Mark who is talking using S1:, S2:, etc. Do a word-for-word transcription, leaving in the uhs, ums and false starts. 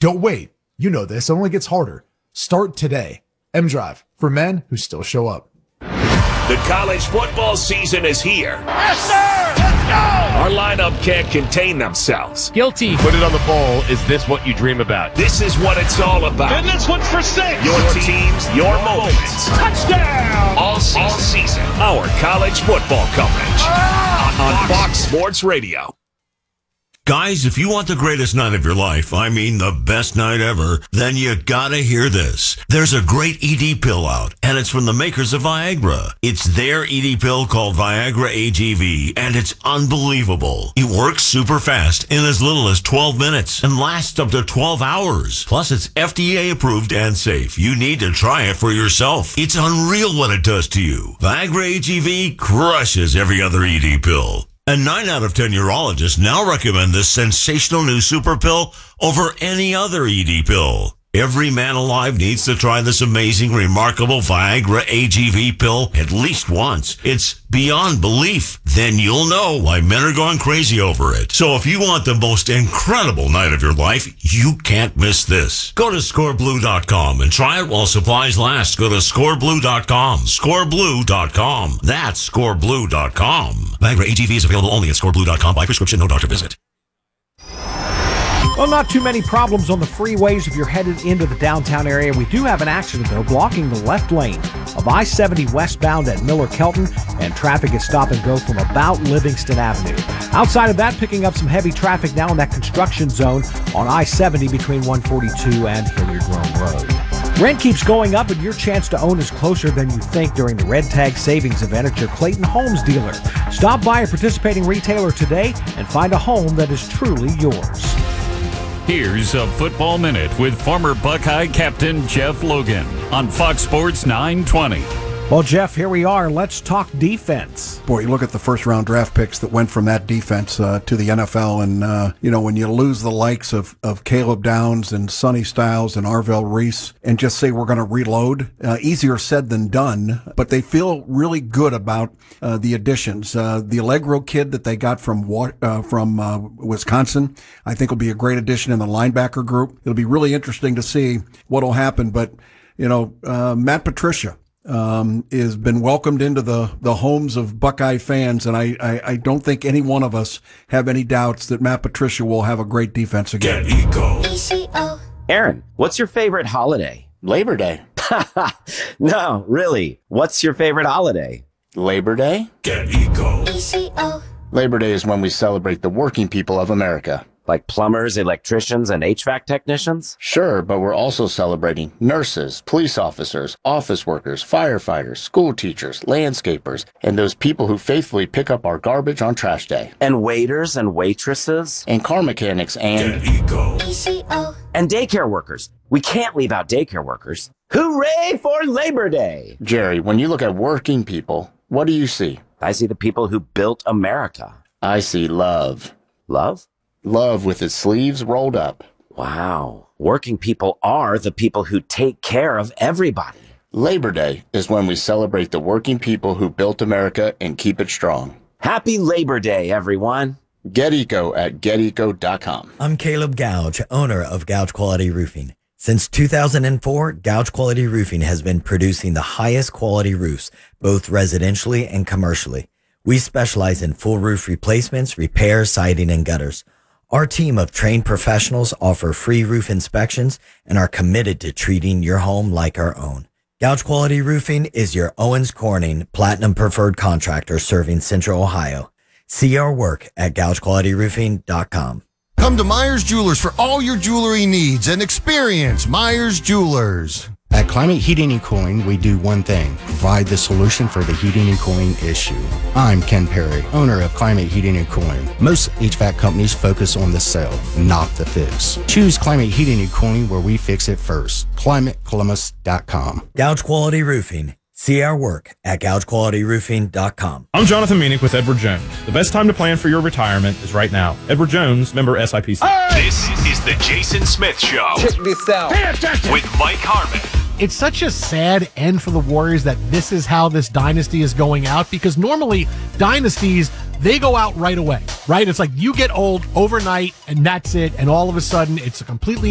S1: Don't wait. You know this. It only gets harder. Start today. M-Drive, for men who still show up.
S2: The college football season is here.
S3: Yes, sir! Let's go!
S2: Our lineup can't contain themselves.
S4: Guilty.
S5: Put it on the poll. Is this what you dream about?
S2: This is what it's all about.
S3: And this one's for six.
S2: Your teams, your moments.
S3: Touchdown!
S2: All season. All season. Our college football coverage.
S3: Ah!
S2: On Fox Sports Radio.
S6: Guys, if you want the greatest night of your life, I mean the best night ever, then you gotta hear this. There's a great E D pill out, and it's from the makers of Viagra. It's their E D pill called Viagra A G V, and it's unbelievable. It works super fast in as little as twelve minutes and lasts up to twelve hours. Plus, it's F D A approved and safe. You need to try it for yourself. It's unreal what it does to you. Viagra A G V crushes every other E D pill. And nine out of ten urologists now recommend this sensational new super pill over any other E D pill. Every man alive needs to try this amazing, remarkable Viagra A G V pill at least once. It's beyond belief. Then you'll know why men are going crazy over it. So if you want the most incredible night of your life, you can't miss this. Go to score blue dot com and try it while supplies last. Go to score blue dot com. score blue dot com. That's score blue dot com. Viagra A G V is available only at score blue dot com by prescription, no doctor visit.
S7: Well, not too many problems on the freeways if you're headed into the downtown area. We do have an accident, though, blocking the left lane of I seventy westbound at Miller-Kelton, and traffic is stop and go from about Livingston Avenue. Outside of that, picking up some heavy traffic now in that construction zone on I seventy between one forty-two and Hilliard Rome Road. Rent keeps going up, and your chance to own is closer than you think during the Red Tag Savings Event at your Clayton Homes dealer. Stop by a participating retailer today and find a home that is truly yours.
S8: Here's a Football Minute with former Buckeye captain Jeff Logan on Fox Sports nine twenty.
S7: Well, Jeff, here we are. Let's talk defense.
S9: Boy, you look at the first-round draft picks that went from that defense uh, to the N F L, and, uh, you know, when you lose the likes of, of Caleb Downs and Sonny Styles and Arvell Reese and just say we're going to reload, uh, easier said than done, but they feel really good about uh, the additions. Uh, the Allegro kid that they got from uh, from uh, Wisconsin, I think will be a great addition in the linebacker group. It'll be really interesting to see what will happen, but, you know, uh, Matt Patricia, Um, is been welcomed into the, the homes of Buckeye fans, and I, I, I don't think any one of us have any doubts that Matt Patricia will have a great defense again.
S6: Get Eco.
S10: Aaron, what's your favorite holiday?
S11: Labor Day.
S10: No, really. What's your favorite holiday?
S11: Labor Day?
S6: Get Eco.
S11: Labor Day is when we celebrate the working people of America.
S10: Like plumbers, electricians, and H V A C technicians?
S11: Sure, but we're also celebrating nurses, police officers, office workers, firefighters, school teachers, landscapers, and those people who faithfully pick up our garbage on trash day.
S10: And waiters and waitresses?
S11: And car mechanics and...
S6: Get Eco.
S10: And daycare workers. We can't leave out daycare workers. Hooray for Labor Day!
S11: Jerry, when you look at working people, what do you see?
S10: I see the people who built America.
S11: I see love.
S10: Love?
S11: Love with its sleeves rolled up.
S10: Wow. Working people are the people who take care of everybody.
S11: Labor Day is when we celebrate the working people who built America and keep it strong.
S10: Happy Labor Day, everyone.
S11: Get Eco at get eco dot com.
S12: I'm Caleb Gouge, owner of Gouge Quality Roofing. Since two thousand four, Gouge Quality Roofing has been producing the highest quality roofs, both residentially and commercially. We specialize in full roof replacements, repairs, siding, and gutters. Our team of trained professionals offer free roof inspections and are committed to treating your home like our own. Gouge Quality Roofing is your Owens Corning Platinum Preferred Contractor serving Central Ohio. See our work at gouge quality roofing dot com.
S13: Come to Myers Jewelers for all your jewelry needs and experience Myers Jewelers.
S14: At Climate Heating and Cooling, we do one thing, provide the solution for the heating and cooling issue. I'm Ken Perry, owner of Climate Heating and Cooling. Most H V A C companies focus on the sell, not the fix. Choose Climate Heating and Cooling where we fix it first. climate columbus dot com.
S12: Gouge Quality Roofing. See our work at gouge quality roofing dot com.
S15: I'm Jonathan Meanick with Edward Jones. The best time to plan for your retirement is right now. Edward Jones, member S I P C.
S2: Hey! This is the Jason Smith Show.
S3: Check this out. Pay attention.
S2: With Mike Harmon.
S16: It's such a sad end for the Warriors that this is how this dynasty is going out, because normally dynasties, they go out right away, right? It's like you get old overnight and that's it, and all of a sudden it's a completely